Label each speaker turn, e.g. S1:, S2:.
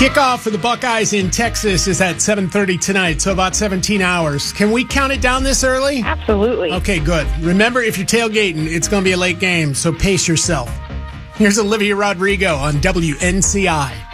S1: Kickoff for the Buckeyes in Texas is at 7:30 tonight, so about 17 hours. Can we count it down this early?
S2: Absolutely.
S1: Okay, good. Remember, if you're tailgating, it's going to be a late game, so pace yourself. Here's Olivia Rodrigo on WNCI.